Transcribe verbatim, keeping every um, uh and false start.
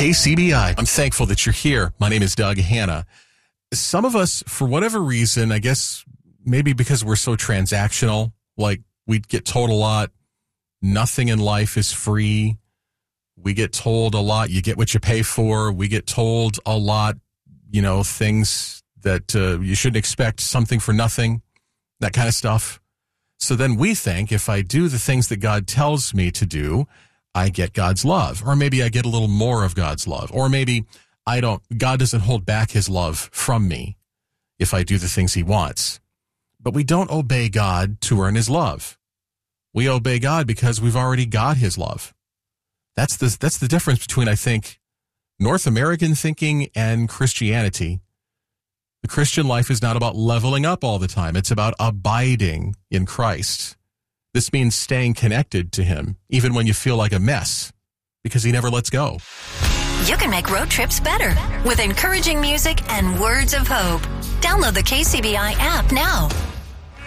K C B I. I'm thankful that you're here. My name is Doug Hanna. Some of us, for whatever reason, I guess maybe because we're so transactional, like we get told a lot, nothing in life is free. We get told a lot, you get what you pay for. We get told a lot, you know, things that uh, you shouldn't expect, something for nothing, that kind of stuff. So then we think if I do the things that God tells me to do, I get God's love, or maybe I get a little more of God's love, or maybe I don't, God doesn't hold back his love from me if I do the things he wants. But we don't obey God to earn his love. We obey God because we've already got his love. That's the, that's the difference between, I think, North American thinking and Christianity. The Christian life is not about leveling up all the time. It's about abiding in Christ. This means staying connected to him, even when you feel like a mess, because he never lets go. You can make road trips better with encouraging music and words of hope. Download the K C B I app now.